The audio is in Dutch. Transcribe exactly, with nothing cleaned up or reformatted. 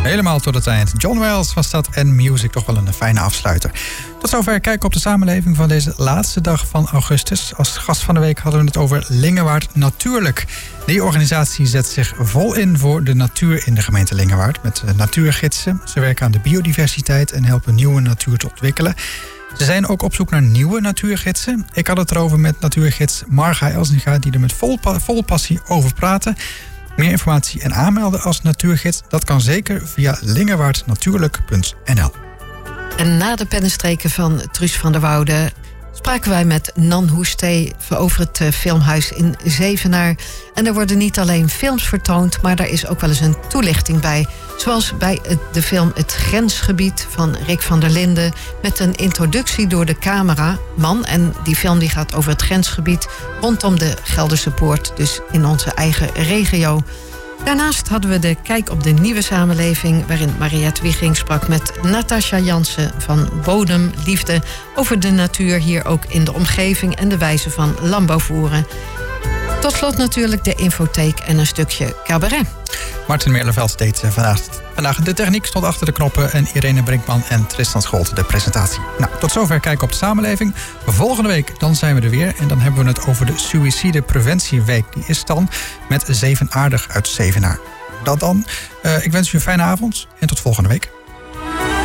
Helemaal tot het eind. John Wells was dat en Music, toch wel een fijne afsluiter. Tot zover kijken op de samenleving van deze laatste dag van augustus. Als gast van de week hadden we het over Lingewaard Natuurlijk. Die organisatie zet zich vol in voor de natuur in de gemeente Lingewaard. Met natuurgidsen. Ze werken aan de biodiversiteit en helpen nieuwe natuur te ontwikkelen. Ze zijn ook op zoek naar nieuwe natuurgidsen. Ik had het erover met natuurgids Marga Elsinga, die er met vol, vol passie over praten. Meer informatie en aanmelden als natuurgids, dat kan zeker via lingewaardnatuurlijk punt n l. En na de pennenstreken van Truus van der Woude spraken wij met Nan Hoestee over het filmhuis in Zevenaar. En er worden niet alleen films vertoond, maar daar is ook wel eens een toelichting bij. Zoals bij de film Het Grensgebied van Rick van der Linden, met een introductie door de cameraman. En die film die gaat over het grensgebied rondom de Gelderse Poort, dus in onze eigen regio. Daarnaast hadden we de Kijk op de Nieuwe Samenleving, waarin Mariette Wieging sprak met Natasja Jansen van Bodem Liefde over de natuur hier ook in de omgeving en de wijze van landbouw voeren. Tot slot natuurlijk de infotheek en een stukje cabaret. Martin Merleveld deed vandaag, vandaag de techniek, stond achter de knoppen en Irene Brinkman en Tristan Scholte de presentatie. Nou, tot zover Kijken op de Samenleving. Volgende week dan zijn we er weer en dan hebben we het over de Suïcidepreventieweek. Die is dan met Zevenaardig uit Zevenaar. Dat dan. Uh, ik wens u een fijne avond en tot volgende week.